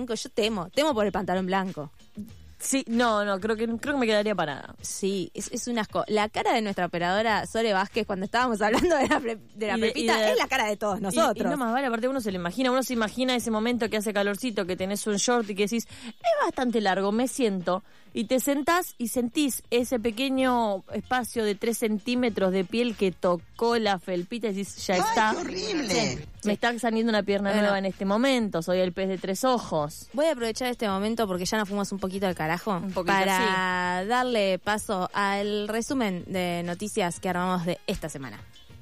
Yo temo por el pantalón blanco. Sí, no, creo que me quedaría parada. Sí, es un asco. La cara de nuestra operadora Sole Vázquez cuando estábamos hablando de la Pepita es la cara de todos nosotros. Y no más vale, aparte uno se imagina ese momento que hace calorcito, que tenés un short y que decís, es bastante largo, me siento. Y te sentás y sentís ese pequeño espacio de 3 centímetros de piel que tocó la felpita y decís, ya está. ¡Ay, qué horrible! Sí. Me está saliendo una pierna nueva en este momento, soy el pez de 3 ojos. Voy a aprovechar este momento porque ya nos fuimos un poquito al carajo para darle paso al resumen de noticias que armamos de esta semana.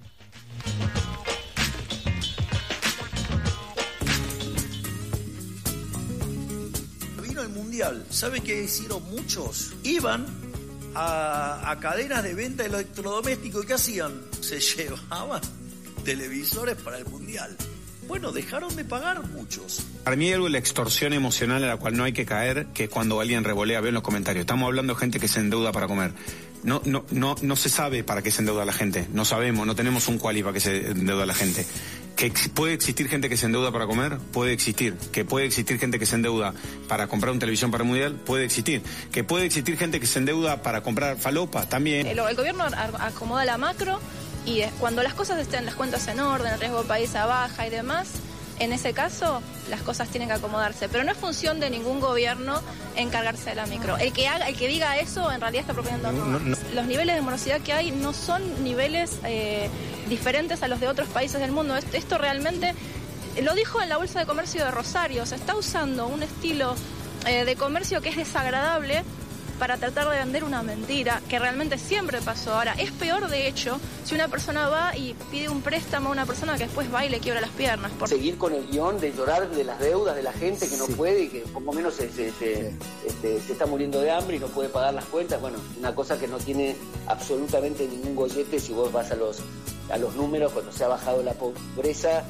El mundial, ¿sabe qué hicieron muchos? Iban a cadenas de venta de electrodomésticos y ¿qué hacían? Se llevaban televisores para el mundial. Bueno, dejaron de pagar muchos. Para mí hay algo de la extorsión emocional a la cual no hay que caer, que cuando alguien revolea, veo en los comentarios, estamos hablando de gente que se endeuda para comer. No se sabe para qué se endeuda la gente, no sabemos, no tenemos un cuali para qué se endeuda la gente. ¿Que puede existir gente que se endeuda para comer? Puede existir. ¿Que puede existir gente que se endeuda para comprar una televisión para el mundial? Puede existir. ¿Que puede existir gente que se endeuda para comprar falopa? También. El gobierno acomoda la macro y cuando las cosas estén, las cuentas en orden, el riesgo del país a baja y demás, en ese caso las cosas tienen que acomodarse. Pero no es función de ningún gobierno encargarse de la micro. El que diga eso en realidad está proponiendo Los niveles de morosidad que hay no son niveles diferentes a los de otros países del mundo. Esto realmente lo dijo en la Bolsa de Comercio de Rosario. Se está usando un estilo de comercio que es desagradable para tratar de vender una mentira, que realmente siempre pasó. Ahora, es peor de hecho si una persona va y pide un préstamo a una persona que después va y le quiebra las piernas. Seguir con el guión de llorar de las deudas de la gente que no puede y que por lo menos se está muriendo de hambre y no puede pagar las cuentas. Bueno, una cosa que no tiene absolutamente ningún gollete si vos vas a los números cuando se ha bajado la pobreza.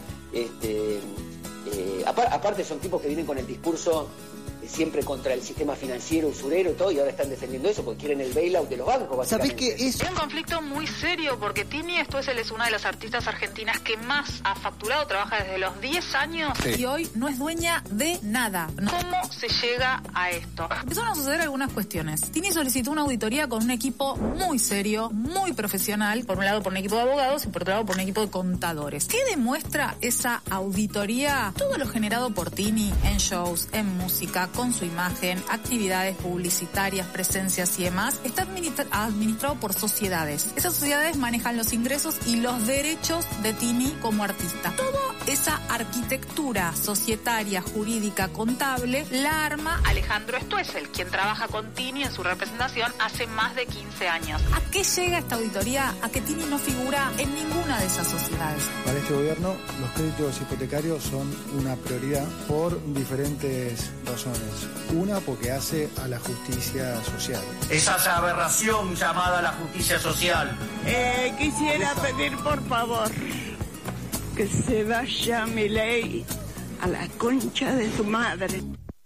Aparte son tipos que vienen con el discurso siempre contra el sistema financiero, usurero y todo, y ahora están defendiendo eso porque quieren el bailout de los bancos, básicamente. ¿Sabés qué es? Es un conflicto muy serio porque Tini es una de las artistas argentinas que más ha facturado, trabaja desde los 10 años. Sí. Y hoy no es dueña de nada. ¿Cómo se llega a esto? Empezaron a suceder algunas cuestiones. Tini solicitó una auditoría con un equipo muy serio, muy profesional, por un lado por un equipo de abogados y por otro lado por un equipo de contadores. ¿Qué demuestra esa auditoría? Todo lo generado por Tini en shows, en música, con su imagen, actividades publicitarias, presencias y demás, está administrado por sociedades. Esas sociedades manejan los ingresos y los derechos de Tini como artista. Toda esa arquitectura societaria, jurídica, contable, la arma Alejandro Stoessel, quien trabaja con Tini en su representación hace más de 15 años. ¿A qué llega esta auditoría? A que Tini no figura en ninguna de esas sociedades. Para este gobierno, los créditos hipotecarios son una prioridad por diferentes razones. Una, porque hace a la justicia social. Esa aberración llamada la justicia social. Quisiera pedir, por favor, que se vaya Milei a la concha de su madre.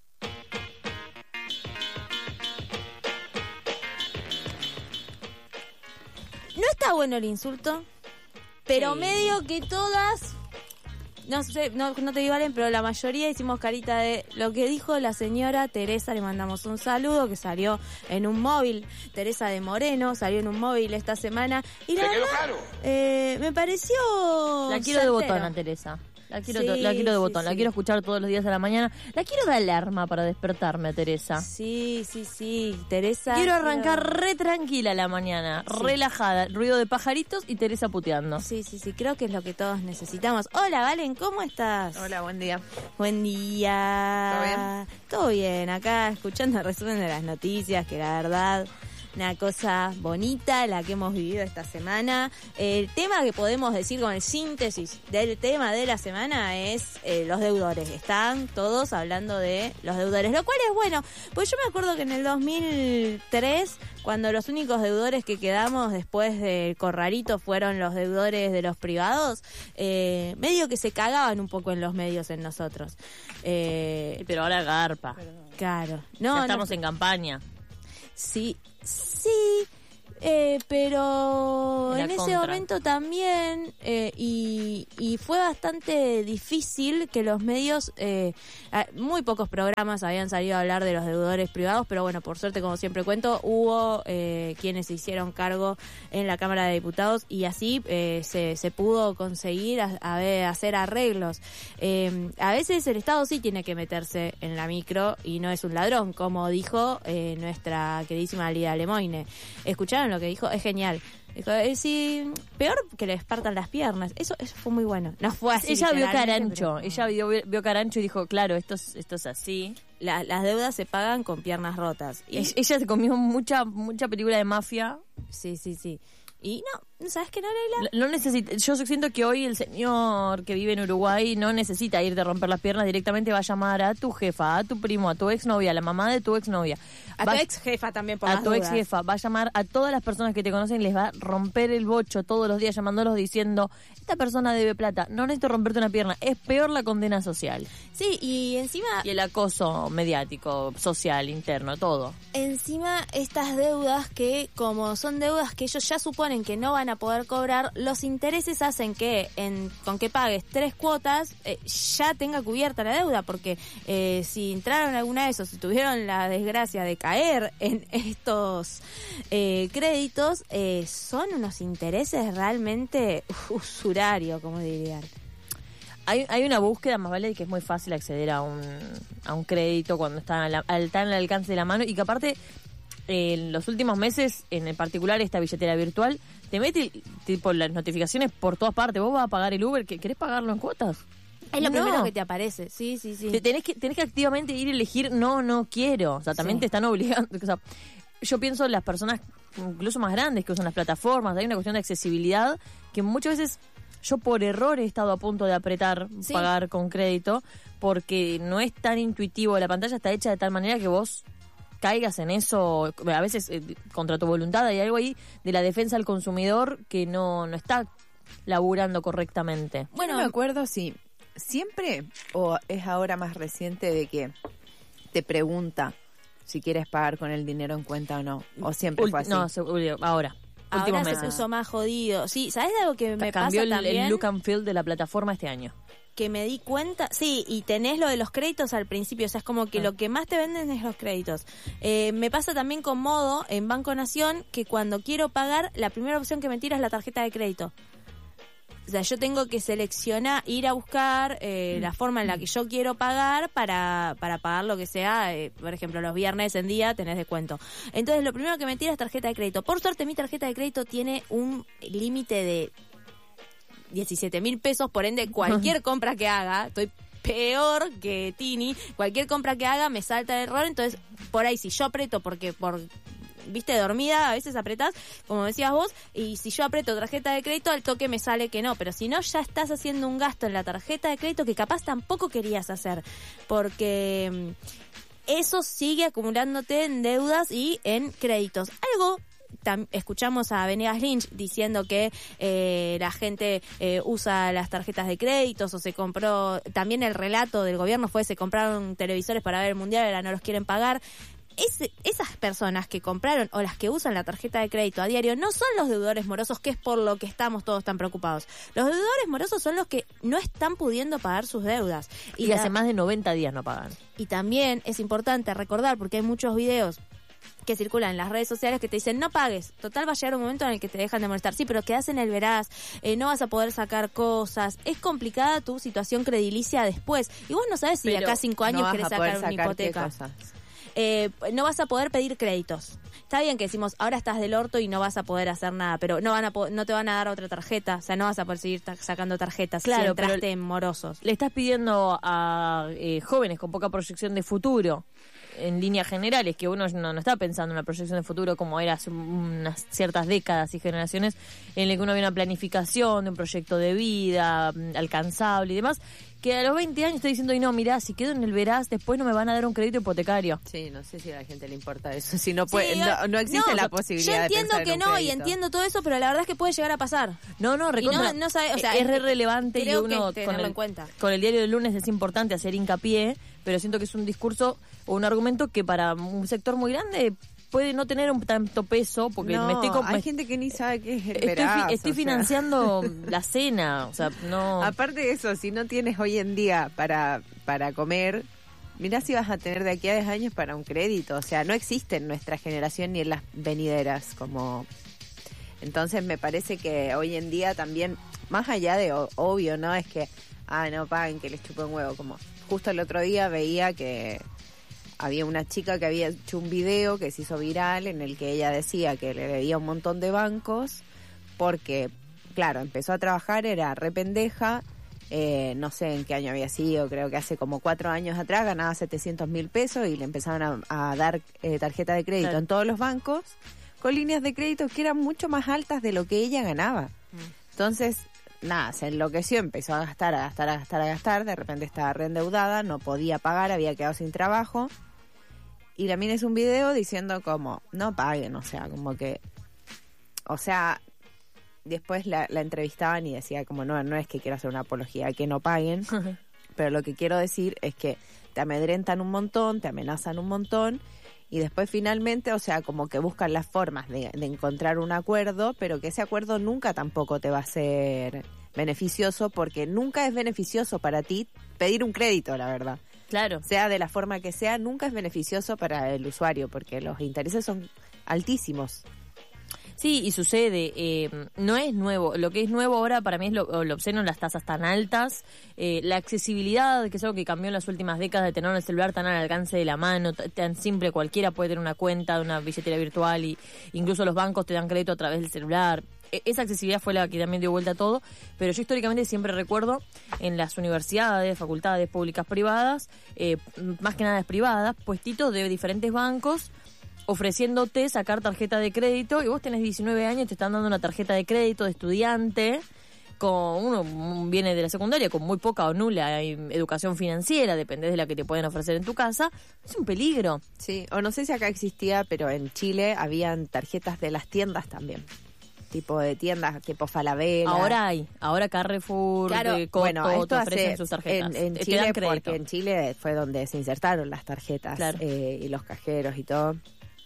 No está bueno el insulto, pero medio que todas... No sé, no te digo, Valen, pero la mayoría hicimos carita de lo que dijo la señora Teresa. Le mandamos un saludo, que salió en un móvil. Teresa de Moreno salió en un móvil esta semana. Y la verdad, me pareció... La quiero de botón a Teresa. La quiero de botón, la quiero escuchar todos los días a la mañana. La quiero de alarma para despertarme a Teresa. Sí, Teresa. Quiero arrancar re tranquila la mañana, relajada, ruido de pajaritos y Teresa puteando. Sí, creo que es lo que todos necesitamos. Hola, Valen, ¿cómo estás? Hola, buen día. Buen día. ¿Todo bien? Todo bien, acá escuchando el resumen de las noticias, que la verdad... Una cosa bonita la que hemos vivido esta semana. El tema que podemos decir con el síntesis del tema de la semana es los deudores. Están todos hablando de los deudores, lo cual es bueno. Pues yo me acuerdo que en el 2003, cuando los únicos deudores que quedamos después del corralito fueron los deudores de los privados, medio que se cagaban un poco en los medios en nosotros. Pero ahora garpa. Claro. Ya estamos en campaña. Sí. Pero Era en ese contra. momento también, y fue bastante difícil que los medios, muy pocos programas habían salido a hablar de los deudores privados, pero bueno, por suerte, como siempre cuento, hubo quienes se hicieron cargo en la Cámara de Diputados y así se pudo conseguir hacer arreglos. A veces el Estado sí tiene que meterse en la micro y no es un ladrón, como dijo nuestra queridísima Lida Lemoine. ¿Escucharon lo que dijo? Es genial. Dijo, sí, peor que le partan las piernas. Eso fue muy bueno. No fue así. Ella vio literalmente, Carancho, pero- ella vio Carancho y dijo, claro, esto es así. Las deudas se pagan con piernas rotas. Y, Ella se comió mucha película de mafia. sí. Y no, ¿sabes qué no, Leila? No necesita, yo siento que hoy el señor que vive en Uruguay no necesita ir de romper las piernas, directamente va a llamar a tu jefa, a tu primo, a tu exnovia, a la mamá de tu exnovia. A Va- tu ex jefa también por a las tu dudas. ex jefa, va a llamar a todas las personas que te conocen, les va a romper el bocho todos los días llamándolos diciendo, esta persona debe plata, no necesito romperte una pierna, es peor la condena social. Sí, y encima Y el acoso mediático, social, interno, todo. estas deudas que, como son deudas que ellos ya suponen que no van a poder cobrar, los intereses hacen que con que pagues 3 cuotas ya tenga cubierta la deuda, porque si entraron alguna de esos, si tuvieron la desgracia de caer en estos créditos, son unos intereses realmente usurarios, como dirían. Hay una búsqueda, más vale, que es muy fácil acceder a un crédito cuando está al alcance de la mano y que aparte en los últimos meses, en particular esta billetera virtual, te mete tipo las notificaciones por todas partes. Vos vas a pagar el Uber, ¿querés pagarlo en cuotas? Es lo No. primero que te aparece, sí. Tenés que activamente ir a elegir no quiero. O sea, también Sí. te están obligando. O sea, yo pienso en las personas incluso más grandes que usan las plataformas. Hay una cuestión de accesibilidad que muchas veces yo por error he estado a punto de apretar Sí. pagar con crédito porque no es tan intuitivo. La pantalla está hecha de tal manera que vos caigas en eso, a veces contra tu voluntad. Hay algo ahí de la defensa al consumidor que no está laburando correctamente. Bueno, no me acuerdo si siempre o es ahora más reciente de que te pregunta si quieres pagar con el dinero en cuenta o no. O siempre fue así. No, ahora. Ahora Últimos se meses. puso más jodido. Sí, ¿sabes de algo que me Cambió pasa también? el look and feel de la plataforma este año. Que me di cuenta, sí, y tenés lo de los créditos al principio, o sea, es como que lo que más te venden es los créditos. Me pasa también con Modo en Banco Nación, que cuando quiero pagar, la primera opción que me tira es la tarjeta de crédito. O sea, yo tengo que seleccionar, ir a buscar la forma en la que yo quiero pagar para pagar lo que sea. Por ejemplo, los viernes en día tenés descuento. Entonces, lo primero que me tira es tarjeta de crédito. Por suerte, mi tarjeta de crédito tiene un límite de 17.000 pesos, por ende, cualquier compra que haga, estoy peor que Tini, cualquier compra que haga me salta el error. Entonces, por ahí, si yo aprieto, viste, dormida, a veces apretás, como decías vos, y si yo aprieto tarjeta de crédito, al toque me sale que no, pero si no, ya estás haciendo un gasto en la tarjeta de crédito que capaz tampoco querías hacer, porque eso sigue acumulándote en deudas y en créditos. Algo... Escuchamos a Venegas Lynch diciendo que la gente usa las tarjetas de créditos o se compró, también el relato del gobierno fue se compraron televisores para ver el mundial, ahora no los quieren pagar. Esas personas que compraron o las que usan la tarjeta de crédito a diario no son los deudores morosos, que es por lo que estamos todos tan preocupados. Los deudores morosos son los que no están pudiendo pagar sus deudas. Y hace más de 90 días no pagan. Y también es importante recordar, porque hay muchos videos que circulan en las redes sociales que te dicen no pagues, total va a llegar un momento en el que te dejan de molestar, sí, pero quedás en el veraz, no vas a poder sacar cosas, es complicada tu situación credilicia después, y vos no sabes si de acá a 5 años no querés vas a poder sacar una sacar qué hipoteca. cosas. No vas a poder pedir créditos. Está bien que decimos, ahora estás del orto y no vas a poder hacer nada, pero no te van a dar otra tarjeta, o sea, no vas a poder seguir sacando tarjetas Claro, si entraste pero en morosos. Le estás pidiendo a jóvenes con poca proyección de futuro, en líneas generales, que uno no está pensando en una proyección de futuro como era hace unas ciertas décadas y generaciones, en el que uno había una planificación de un proyecto de vida alcanzable y demás, que a los 20 años está diciendo, y no, mirá, si quedo en el veraz, después no me van a dar un crédito hipotecario. Sí, no sé si a la gente le importa eso. Si no puede, Sí, no existe la yo posibilidad de entiendo pensar que en un no y crédito. entiendo todo eso, pero la verdad es que puede llegar a pasar. No, recontra, no sabe, o sea, es re relevante y creo uno que tenerlo en cuenta. con el diario del lunes es importante hacer hincapié, pero siento que es un discurso o un argumento que para un sector muy grande puede no tener tanto peso porque hay gente que ni sabe qué es el perazo, estoy financiando la cena, o sea, no. Aparte de eso, si no tienes hoy en día para comer, mirá si vas a tener de aquí a 10 años para un crédito, o sea, no existe en nuestra generación ni en las venideras como. Entonces me parece que hoy en día también, más allá de obvio, ¿no? Es que, no paguen, que les chupen un huevo, como justo el otro día veía que había una chica que había hecho un video que se hizo viral en el que ella decía que le debía un montón de bancos porque, claro, empezó a trabajar, era re pendeja, no sé en qué año había sido, creo que hace como 4 años atrás ganaba 700.000 pesos y le empezaron a dar tarjeta de crédito en todos los bancos con líneas de crédito que eran mucho más altas de lo que ella ganaba. Entonces, nada, se enloqueció, empezó a gastar, de repente estaba reendeudada, no podía pagar, había quedado sin trabajo. Y la mina hizo un video diciendo como, no paguen, o sea, como que, o sea, después la entrevistaban y decía como, no es que quiera hacer una apología, que no paguen, pero lo que quiero decir es que te amedrentan un montón, te amenazan un montón, y después finalmente, o sea, como que buscan las formas de encontrar un acuerdo, pero que ese acuerdo nunca tampoco te va a ser beneficioso, porque nunca es beneficioso para ti pedir un crédito, la verdad. Claro. Sea de la forma que sea, nunca es beneficioso para el usuario, porque los intereses son altísimos. Sí, y sucede, no es nuevo. Lo que es nuevo ahora para mí es lo obsceno, las tasas tan altas, la accesibilidad, que es algo que cambió en las últimas décadas, de tener el celular tan al alcance de la mano, tan simple, cualquiera puede tener una cuenta de una billetera virtual y incluso los bancos te dan crédito a través del celular. Esa accesibilidad fue la que también dio vuelta a todo, pero yo históricamente siempre recuerdo en las universidades, facultades públicas, privadas, más que nada privadas, puestitos de diferentes bancos ofreciéndote sacar tarjeta de crédito, y vos tenés 19 años, te están dando una tarjeta de crédito de estudiante, uno viene de la secundaria con muy poca o nula educación financiera, depende de la que te pueden ofrecer en tu casa, es un peligro. Sí, o no sé si acá existía, pero en Chile habían tarjetas de las tiendas también. Tipo de tiendas, tipo Falabella. Ahora Carrefour, claro, Coto, bueno, esto te ofrecen sus tarjetas. En Chile, porque en Chile fue donde se insertaron las tarjetas, claro. Y los cajeros y todo.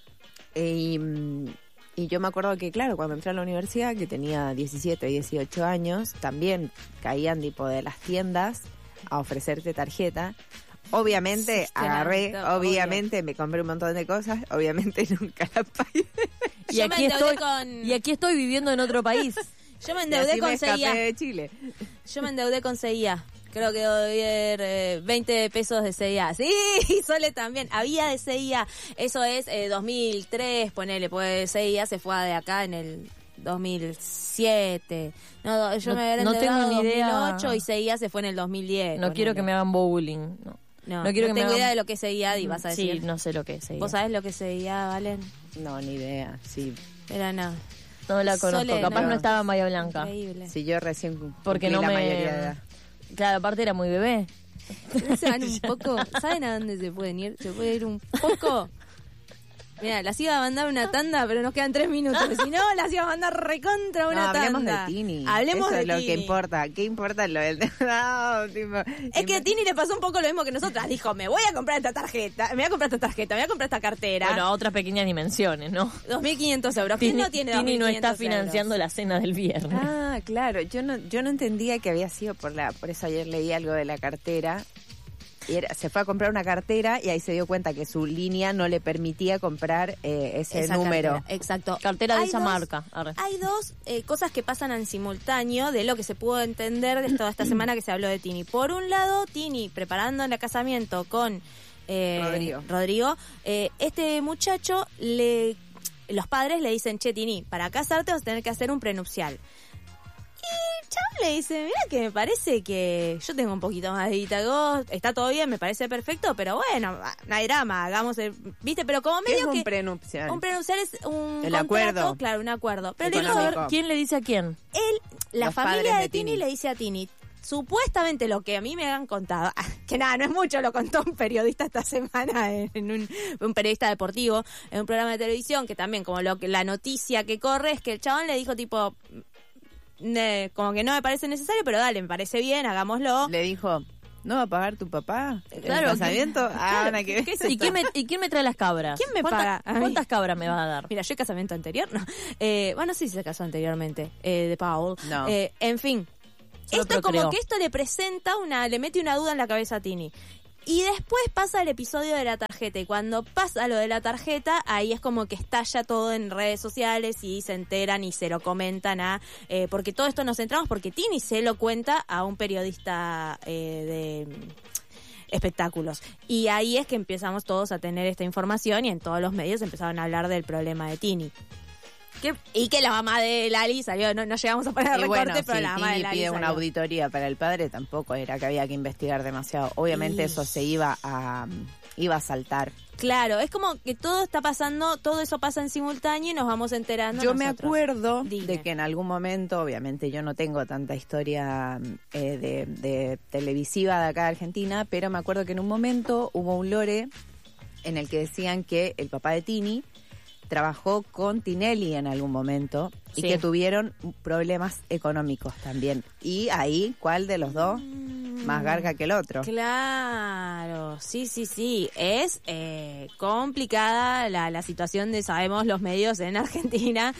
Y yo me acuerdo que, claro, cuando entré a la universidad, que tenía 17, 18 años, también caían tipo de las tiendas a ofrecerte tarjeta. Obviamente obviamente me compré un montón de cosas, obviamente nunca las pagué. Y aquí estoy viviendo en otro país. Yo me endeudé con CIA. De Chile. Yo me endeudé con CIA. Creo que doy 20 pesos de CIA. Sí, Sole también. Había de CIA. Eso es 2003, ponele. Pues CIA se fue de acá en el 2007. No, yo me había endeudado en 2008 y CIA se fue en el 2010. No quiero que me hagan bowling. No tengo idea de lo que es CIA, y vas a decir. Sí, no sé lo que es CIA. ¿Vos sabés lo que es CIA, Valen? No, ni idea. Sí. Era nada. No la conozco. Sole, capaz no estaba María Blanca. Increíble. Sí, yo recién porque cumplí no la mayoría de edad. Claro, aparte era muy bebé. Se van un poco. ¿Saben a dónde se pueden ir? Se puede ir un poco. Mira, las iba a mandar una tanda, pero nos quedan 3 minutos. Si no, las iba a mandar recontra una tanda. Hablemos de Tini. Hablemos Eso de es lo Tini. que importa. ¿Qué importa lo del Es que a Tini le pasó un poco lo mismo que nosotras. Dijo, me voy a comprar esta tarjeta, me voy a comprar esta cartera. Bueno, a otras pequeñas dimensiones, ¿no? 2.500 euros. ¿Quién no tiene 2.500 euros? Tini no está financiando la cena del viernes. Ah, claro. Yo no entendía que había sido por eso ayer leí algo de la cartera. Y se fue a comprar una cartera y ahí se dio cuenta que su línea no le permitía comprar ese número. Cartera, exacto. Cartera de esa marca. Hay dos cosas que pasan en simultáneo de lo que se pudo entender de toda esta semana que se habló de Tini. Por un lado, Tini preparando el casamiento con Rodrigo. Este muchacho, los padres le dicen, che, Tini, para casarte vas a tener que hacer un prenupcial. Y el chaval le dice, mira que me parece que yo tengo un poquito más de guita que vos, está todo bien, me parece perfecto, pero bueno, no hay drama, hagamos ¿viste? Pero como medio ¿Qué es un que... prenupcial? Un prenupcial es un el contrato, acuerdo. Claro, un acuerdo. Pero Económico. ¿Quién le dice a quién? La Los familia padres de de Tini Tini le dice a Tini, supuestamente lo que a mí me han contado, que nada, no es mucho, lo contó un periodista esta semana, en un periodista deportivo, en un programa de televisión, que también como la noticia que corre es que el chabón le dijo tipo... como que no me parece necesario, pero dale, me parece bien, hagámoslo. Le dijo, ¿No va a pagar tu papá? Claro, ¿El casamiento? Ana, ¿qué? ¿Y quién me trae las cabras? ¿Quién me paga? A mí. ¿Cuántas cabras me vas a dar? Mira, yo casamiento anterior, no. Bueno, sí se casó anteriormente, de Paul. No. En fin. Solo Esto procreó. como que esto le mete una duda en la cabeza a Tini. Y después pasa el episodio de la tarjeta. Y cuando pasa lo de la tarjeta, ahí es como que estalla todo en redes sociales y se enteran y se lo comentan porque todo esto nos centramos porque Tini se lo cuenta a un periodista de espectáculos. Y ahí es que empezamos todos a tener esta información y en todos los medios empezaron a hablar del problema de Tini. Y que la mamá de Lali salió, no llegamos a poner el recorte, pero la mamá de Tini Lali pide salió. una auditoría para el padre, tampoco era que había que investigar demasiado. Obviamente eso se iba a saltar. Claro, es como que todo está pasando, todo eso pasa en simultáneo y nos vamos enterando. Yo me nosotros. acuerdo Dime. de que en algún momento, obviamente yo no tengo tanta historia de televisiva de acá de Argentina, pero me acuerdo que en un momento hubo un lore en el que decían que el papá de Tini trabajó con Tinelli en algún momento y Sí. que tuvieron problemas económicos también. Y ahí, ¿cuál de los dos más garga que el otro? Claro, sí. Es complicada la situación de, sabemos, los medios en Argentina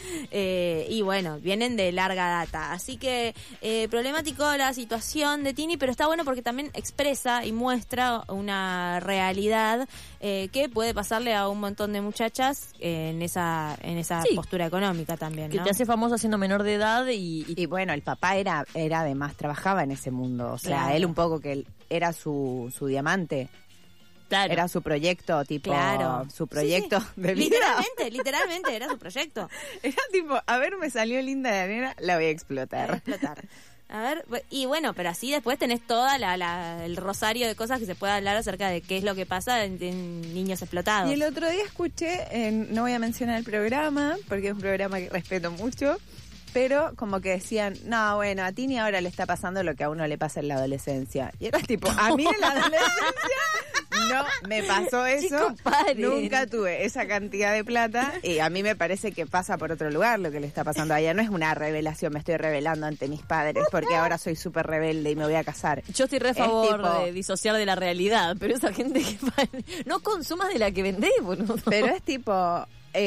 y bueno, vienen de larga data. Así que problemático la situación de Tini, pero está bueno porque también expresa y muestra una realidad que puede pasarle a un montón de muchachas en esa Sí. postura económica también, Que ¿no? te hace famoso siendo menor de edad Y bueno, el papá era además, trabajaba en ese mundo. O sea, Claro. él un poco que él era su diamante. Claro. Era su proyecto, tipo, Claro. su proyecto Sí, sí. de vida. Literalmente era su proyecto. Era tipo, a ver, me salió linda la nena, la voy a explotar. Explotar. A ver, y bueno, pero así después tenés toda el rosario de cosas que se puede hablar acerca de qué es lo que pasa en niños explotados. Y el otro día escuché, no voy a mencionar el programa, porque es un programa que respeto mucho, pero como que decían, no, bueno, a Tini ahora le está pasando lo que a uno le pasa en la adolescencia. Y era tipo, a mí en la adolescencia no me pasó eso. Chicos, paren. Nunca tuve esa cantidad de plata y a mí me parece que pasa por otro lugar lo que le está pasando a ella. No es una revelación, me estoy revelando ante mis padres porque ahora soy súper rebelde y me voy a casar. Yo estoy re a Es favor tipo- de disociar de la realidad, pero esa gente que no consumas de la que vendés, boludo. Pero es tipo,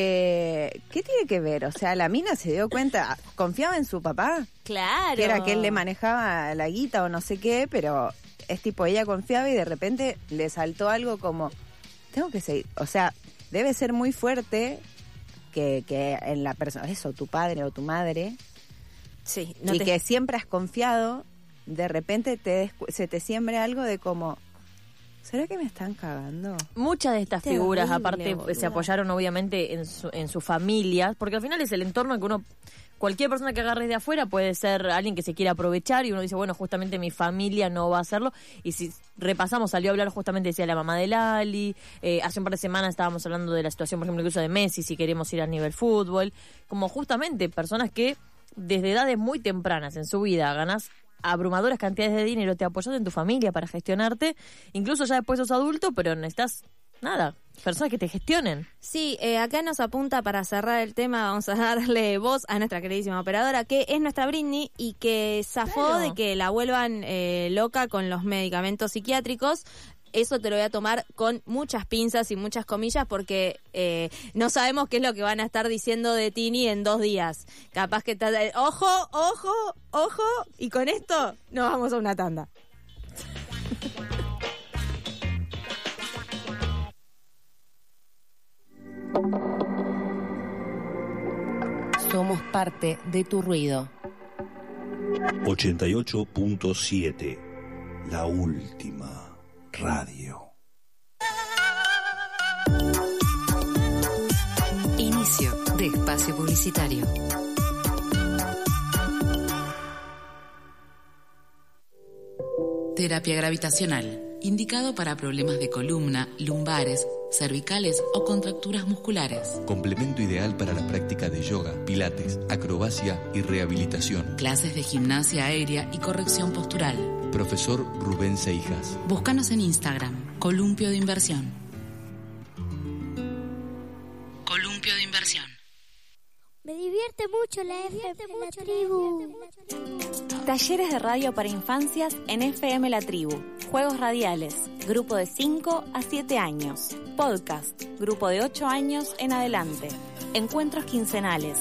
¿qué tiene que ver? O sea, la mina se dio cuenta, confiaba en su papá, Claro. que era que él le manejaba la guita o no sé qué, pero es tipo, ella confiaba y de repente le saltó algo como, tengo que seguir. O sea, debe ser muy fuerte que en la persona, eso, tu padre o tu madre, Sí, y que siempre has confiado, de repente se te siembre algo de como, ¿será que me están cagando? Muchas de estas Terrible, figuras, aparte, boluda. se apoyaron obviamente en su familia, porque al final es el entorno que uno, cualquier persona que agarres de afuera puede ser alguien que se quiera aprovechar y uno dice, bueno, justamente mi familia no va a hacerlo. Y si repasamos, salió a hablar justamente, decía la mamá de Lali, hace un par de semanas estábamos hablando de la situación, por ejemplo, incluso de Messi, si queremos ir a nivel fútbol, como justamente personas que desde edades muy tempranas en su vida ganás abrumadoras cantidades de dinero, te apoyas en tu familia para gestionarte, incluso ya después sos adulto, pero necesitas, nada, personas que te gestionen. Sí, acá nos apunta para cerrar el tema, vamos a darle voz a nuestra queridísima operadora, que es nuestra Britney y que zafó Claro. de que la vuelvan loca con los medicamentos psiquiátricos. Eso te lo voy a tomar con muchas pinzas y muchas comillas porque no sabemos qué es lo que van a estar diciendo de Tini en 2 días. Capaz que ojo, ojo, ojo, y con esto nos vamos a una tanda. Somos parte de tu ruido. 88.7, la última radio. Inicio de espacio publicitario. Terapia gravitacional, indicado para problemas de columna, lumbares, cervicales o contracturas musculares. Complemento ideal para la práctica de yoga, pilates, acrobacia y rehabilitación. Clases de gimnasia aérea y corrección postural. Profesor Rubén Seijas. Búscanos en Instagram, Columpio de Inversión. Columpio de Inversión. Me divierte mucho la tribu. Talleres de radio para infancias en FM La Tribu. Juegos radiales. Grupo de 5 a 7 años. Podcast. Grupo de 8 años en adelante. Encuentros quincenales.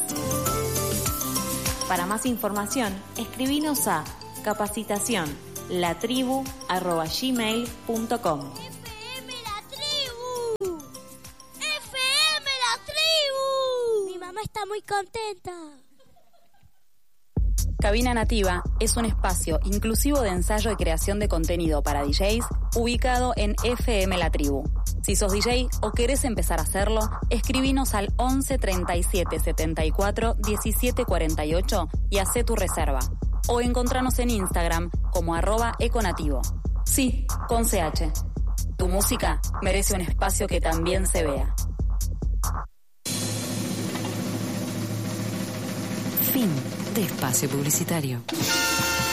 Para más información, escribinos a capacitación.latribu@gmail.com. Está muy contenta. Cabina Nativa es un espacio inclusivo de ensayo y creación de contenido para DJs ubicado en FM La Tribu. Si sos DJ o querés empezar a hacerlo, escribinos al 11 37 74 17 48 y hacé tu reserva. O encontranos en Instagram como @econativo. Sí, con CH. Tu música merece un espacio que también se vea. Fin de espacio publicitario.